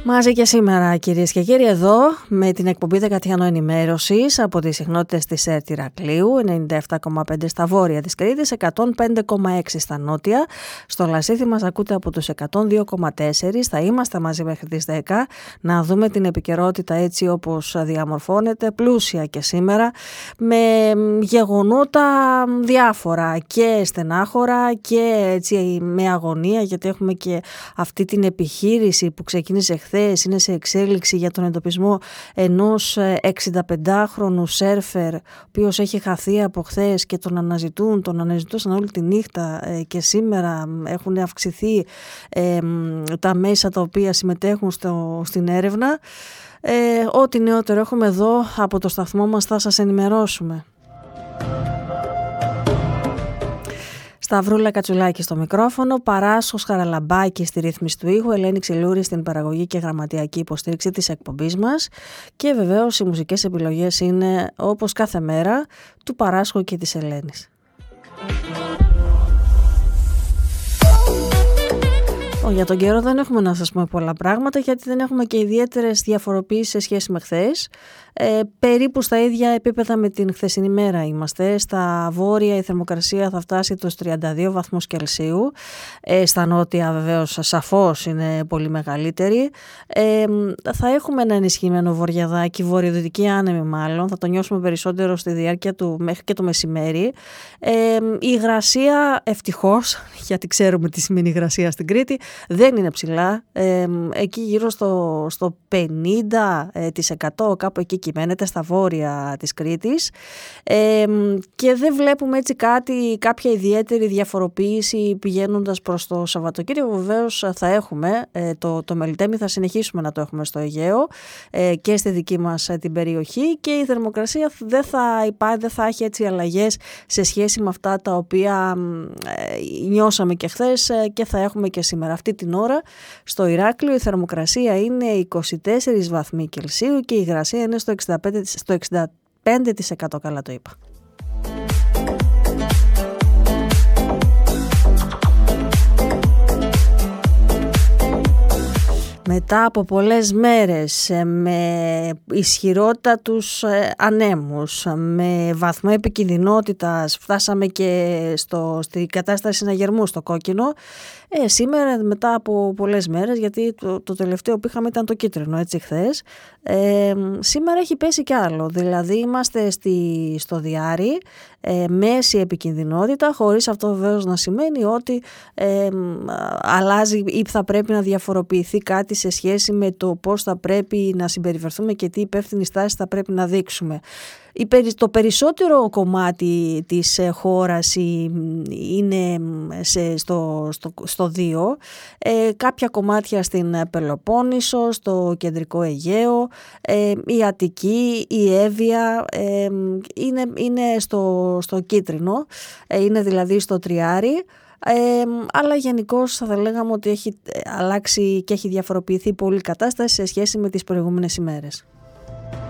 Μαζί και σήμερα, κυρίες και κύριοι, εδώ με την εκπομπή Δεκατιανό Ενημέρωσης από τις συχνότητες της ΕΡΤ Ηρακλείου, 97,5 στα βόρεια της Κρήτης, 105,6 στα νότια. Στο Λασίθι μας ακούτε από τους 102,4. Θα είμαστε μαζί μέχρι τις 10 να δούμε την επικαιρότητα έτσι όπως διαμορφώνεται, πλούσια και σήμερα, με γεγονότα διάφορα και στενάχωρα και έτσι με αγωνία, γιατί έχουμε και αυτή την επιχείρηση που ξεκίνησε χθες, είναι σε εξέλιξη για τον εντοπισμό ενός 65χρονου σέρφερ, ο οποίος έχει χαθεί από χθες και τον αναζητούσαν όλη τη νύχτα και σήμερα έχουν αυξηθεί τα μέσα τα οποία συμμετέχουν στην έρευνα. Ό,τι νεότερο έχουμε εδώ από το σταθμό μας θα σας ενημερώσουμε. Σταυρούλα Κατσουλάκη στο μικρόφωνο, Παράσχος Χαραλαμπάκη στη ρύθμιση του ήχου, Ελένη Ξυλούρη στην παραγωγή και γραμματιακή υποστήριξη της εκπομπής μας και βεβαίως οι μουσικές επιλογές είναι όπως κάθε μέρα του Παράσχου και της Ελένης. Για τον καιρό δεν έχουμε να σας πούμε πολλά πράγματα, γιατί δεν έχουμε και ιδιαίτερες διαφοροποιήσεις σε σχέση με χθες. Περίπου στα ίδια επίπεδα με την χθεσινή μέρα είμαστε. Στα βόρεια η θερμοκρασία θα φτάσει τους 32 βαθμούς Κελσίου. Στα νότια βεβαίως σαφώς είναι πολύ μεγαλύτερη. Θα έχουμε ένα ενισχυμένο βορειαδάκι, βορειοδυτική άνεμη μάλλον. Θα το νιώσουμε περισσότερο στη διάρκεια του μέχρι και το μεσημέρι. Η υγρασία ευτυχώς, γιατί ξέρουμε τι σημαίνει υγρασία στην Κρήτη, δεν είναι ψηλά. Εκεί γύρω στο 50%, κάπου εκεί κυμαίνεται στα βόρεια της Κρήτης, και δεν βλέπουμε έτσι κάποια ιδιαίτερη διαφοροποίηση πηγαίνοντας προς το Σαββατοκύριακο. Βεβαίως θα έχουμε το Μελιτέμι, θα συνεχίσουμε να το έχουμε στο Αιγαίο και στη δική μας την περιοχή, και η θερμοκρασία δεν θα έχει έτσι αλλαγές σε σχέση με αυτά τα οποία νιώσαμε και χθες και θα έχουμε και σήμερα. Αυτή την ώρα στο Ηράκλειο η θερμοκρασία είναι 24 βαθμοί Κελσίου και η υγρασία είναι στο 65%, καλά το είπα. Μετά από πολλές μέρες με ισχυρότατους ανέμους, με βαθμό επικινδυνότητας, φτάσαμε και στη κατάσταση συναγερμού στο κόκκινο. Σήμερα μετά από πολλές μέρες, γιατί το τελευταίο που είχαμε ήταν το κίτρινο έτσι χθες, σήμερα έχει πέσει κι άλλο. Δηλαδή είμαστε στο διάρρη, μέση επικινδυνότητα, χωρίς αυτό βεβαίως να σημαίνει ότι αλλάζει ή θα πρέπει να διαφοροποιηθεί κάτι σε σχέση με το πώς θα πρέπει να συμπεριφερθούμε και τι υπεύθυνη στάση θα πρέπει να δείξουμε. Το περισσότερο κομμάτι της χώρας είναι στο 2, κάποια κομμάτια στην Πελοπόννησο, στο κεντρικό Αιγαίο, η Αττική, η Εύβοια είναι στο κίτρινο, είναι δηλαδή στο τριάρι. Αλλά γενικώς θα λέγαμε ότι έχει αλλάξει και έχει διαφοροποιηθεί πολύ η κατάσταση σε σχέση με τις προηγούμενες ημέρες.